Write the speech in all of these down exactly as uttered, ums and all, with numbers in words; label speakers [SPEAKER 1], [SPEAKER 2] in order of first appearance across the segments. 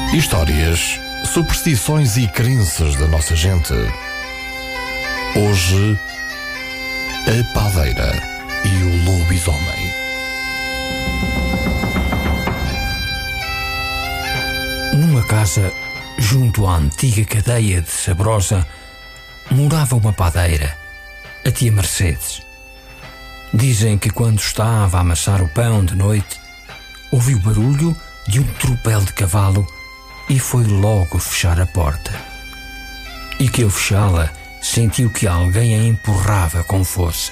[SPEAKER 1] Histórias, superstições e crenças da nossa gente. Hoje, a padeira e o lobisomem.
[SPEAKER 2] Numa casa junto à antiga cadeia de Sabrosa morava uma padeira, a tia Mercedes. Dizem que quando estava a amassar o pão de noite, ouviu o barulho de um tropel de cavalo e foi logo fechar a porta. E que ao fechá-la sentiu que alguém a empurrava com força.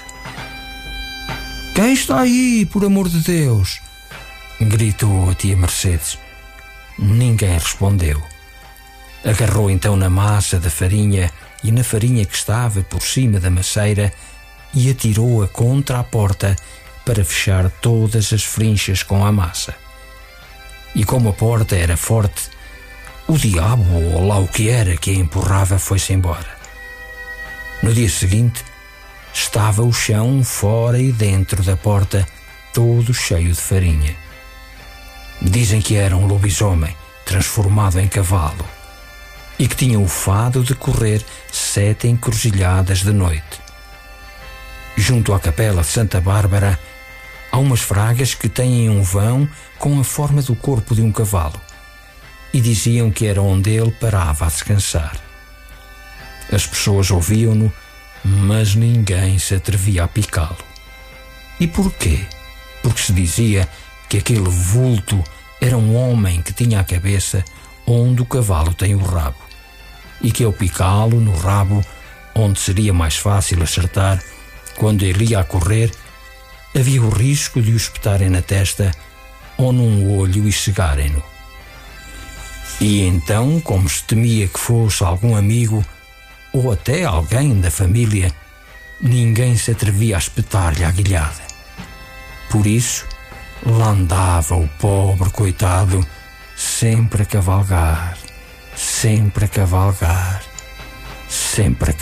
[SPEAKER 2] "Quem está aí, por amor de Deus?" gritou a tia Mercedes. Ninguém respondeu. Agarrou então na massa da farinha e na farinha que estava por cima da maceira e atirou-a contra a porta para fechar todas as frinchas com a massa. E como a porta era forte, o diabo, ou lá o que era que a empurrava, foi-se embora. No dia seguinte, estava o chão fora e dentro da porta todo cheio de farinha. Dizem que era um lobisomem transformado em cavalo e que tinha o fado de correr sete encruzilhadas de noite. Junto à capela de Santa Bárbara há umas fragas que têm um vão com a forma do corpo de um cavalo e diziam que era onde ele parava a descansar. As pessoas ouviam-no, mas ninguém se atrevia a picá-lo. E porquê? Porque se dizia que aquele vulto era um homem que tinha a cabeça onde o cavalo tem o rabo, e que ao picá-lo no rabo, onde seria mais fácil acertar, quando ele ia a correr, havia o risco de o espetarem na testa ou num olho e cegarem-no. E então, como se temia que fosse algum amigo ou até alguém da família, ninguém se atrevia a espetar-lhe a guilhada. Por isso, lá andava o pobre coitado, sempre a cavalgar, sempre a cavalgar, sempre a cavalgar.